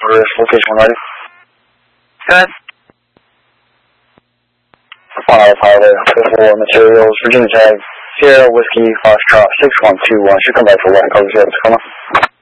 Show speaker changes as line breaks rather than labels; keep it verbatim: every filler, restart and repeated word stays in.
Reverse location ready.
Good.
Final pilot, for materials, Virginia Tag, Sierra Whiskey, Foxtrot six one two one. Should come back for one, cover zero, Tacoma.